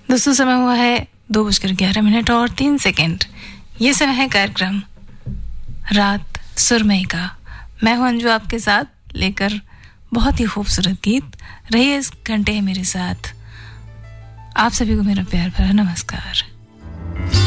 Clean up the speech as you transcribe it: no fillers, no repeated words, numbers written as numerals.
दोस्तों समय हुआ है 2:11 ये समय है कार्यक्रम रात सुरमई का। मैं हूं अंजू आपके साथ लेकर बहुत ही खूबसूरत गीत। रहिए इस घंटे मेरे साथ। आप सभी को मेरा प्यार भरा नमस्कार।